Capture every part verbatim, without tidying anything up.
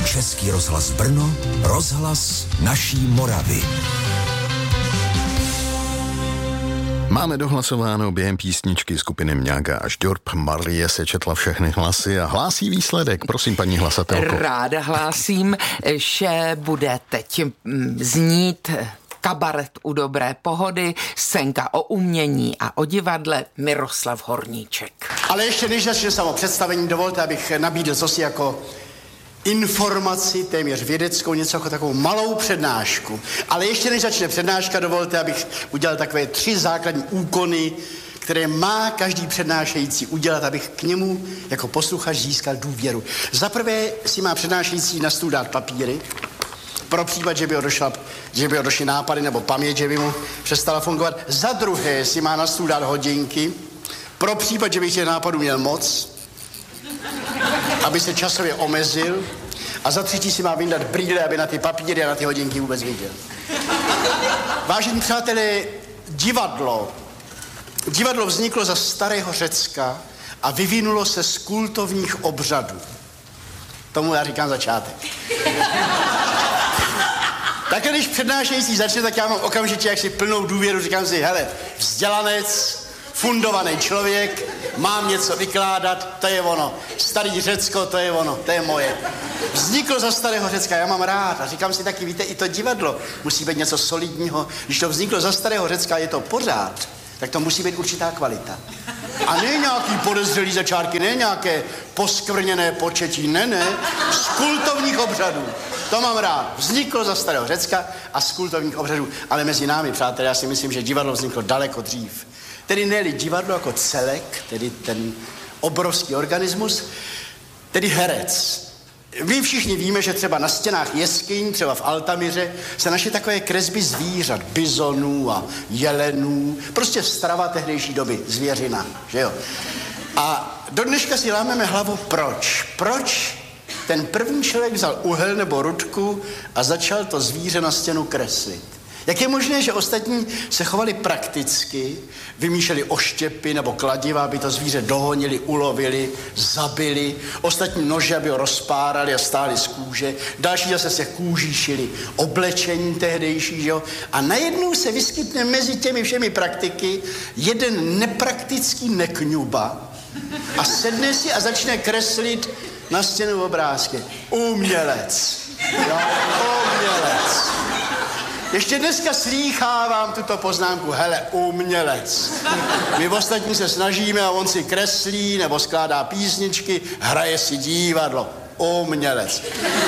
Český rozhlas Brno, rozhlas naší Moravy. Máme dohlasováno během písničky skupiny Mňága až Dorp. Marie sečetla všechny hlasy a hlásí výsledek. Prosím, paní hlasatelko. Ráda hlásím, že bude teď znít kabaret u dobré pohody, scénka o umění a o divadle Miroslav Horníček. Ale ještě než začne samo představení, dovolte, abych nabídl cosi jako informaci, téměř vědeckou, něco jako takovou malou přednášku. Ale ještě než začne přednáška, dovolte, abych udělal takové tři základní úkony, které má každý přednášející udělat, abych k němu jako posluchač získal důvěru. Za prvé si má přednášející na stůl dát papíry, pro případ, že by ho došla, že by ho došly nápady nebo paměť, že by mu přestala fungovat. Za druhé si má na stůl dát hodinky, pro případ, že by těch nápadů měl moc, aby se časově omezil. A za třetí si má vyndat brýle, aby na ty papíry a na ty hodinky vůbec viděl. Vážení přátelé, divadlo. Divadlo vzniklo za starého Řecka a vyvinulo se z kultovních obřadů. Tomu já říkám začátek. Tak když přednášející začne, tak já mám okamžitě jaksi plnou důvěru, říkám si, hele, vzdělanec, fundovaný člověk, mám něco vykládat, to je ono. Starý Řecko, to je ono, to je moje. Vzniklo za starého Řecka, já mám rád a říkám si taky, víte, i to divadlo musí být něco solidního. Když to vzniklo za starého Řecka, je to pořád, tak to musí být určitá kvalita. A ne nějaký podezřelý začátky, ne nějaké poskvrněné početí, ne, ne, z kultovních obřadů. To mám rád. Vzniklo za starého Řecka a z kultovních obřadů. Ale mezi námi, přátelé, já si myslím, že divadlo vzniklo daleko dřív. Tedy ne-li divadlo jako celek, tedy ten obrovský organismus, tedy herec. My všichni víme, že třeba na stěnách jeskyň, třeba v Altamíře, se našly takové kresby zvířat, bizonů a jelenů, prostě strava tehdejší doby, zvěřina, že jo. A do dneška si lámeme hlavu, proč? Proč ten první člověk vzal uhel nebo rudku a začal to zvíře na stěnu kreslit? Jak je možné, že ostatní se chovali prakticky, vymýšleli oštěpy nebo kladiva, aby to zvíře dohonili, ulovili, zabili, ostatní nože, aby ho rozpárali a stáli z kůže, další zase se kůží šili oblečení tehdejší, že jo? A najednou se vyskytne mezi těmi všemi praktiky jeden nepraktický nekňuba a sedne si a začne kreslit na stěnu obrázky. Umělec. Jo? Umělec. Ještě dneska slýchávám tuto poznámku, hele, umělec. My ostatní se snažíme a on si kreslí nebo skládá písničky, hraje si divadlo. Umělec.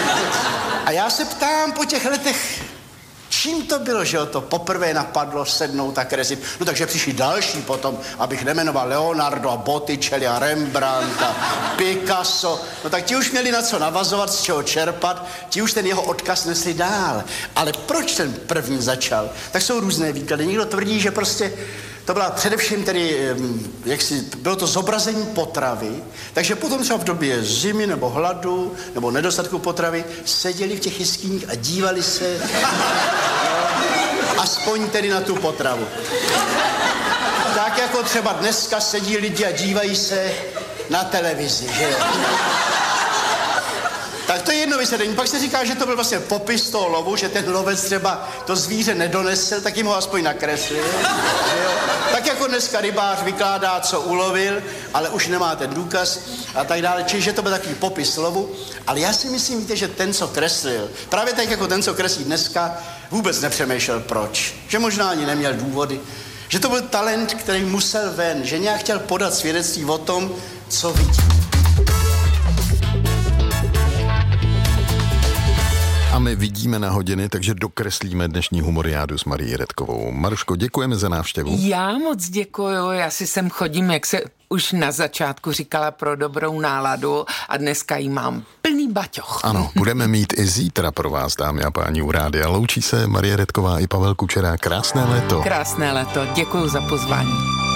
A já se ptám po těch letech, čím to bylo, že ho to poprvé napadlo sednout a kreslit? No takže přišli další potom, abych nemenoval Leonardo a Botticelli a Rembrandt a Picasso. No tak ti už měli na co navazovat, z čeho čerpat, ti už ten jeho odkaz nesli dál. Ale proč ten první začal? Tak jsou různé výklady. Někdo tvrdí, že prostě to byla především tedy, jak si, bylo to zobrazení potravy, takže potom třeba v době zimy nebo hladu nebo nedostatku potravy seděli v těch jeskyních a dívali se aspoň tedy na tu potravu. Tak jako třeba dneska sedí lidi a dívají se na televizi, že jo? Tak to je jedno vysvětlení. Pak se říká, že to byl vlastně popis toho lovu, že ten lovec třeba to zvíře nedonesl, tak jim ho aspoň nakreslil. Tak jako dneska rybář vykládá, co ulovil, ale už nemá ten důkaz a tak dále. Čiže to byl takový popis lovu. Ale já si myslím, víte, že ten, co kreslil, právě tak jako ten, co kreslí dneska, vůbec nepřemýšlel proč. Že možná ani neměl důvody. Že to byl talent, který musel ven. Že nějak chtěl podat svědectví o tom, co vidí. A my vidíme na hodiny, takže dokreslíme dnešní humoriádu s Marií Redkovou. Maruško, děkujeme za návštěvu. Já moc děkuju, já si sem chodím, jak se už na začátku říkala, pro dobrou náladu a dneska jí mám plný baťoch. Ano, budeme mít i zítra pro vás, dámy a páni, u rádia. Loučí se Marie Redková i Pavel Kučera. Krásné léto. Krásné léto, děkuju za pozvání.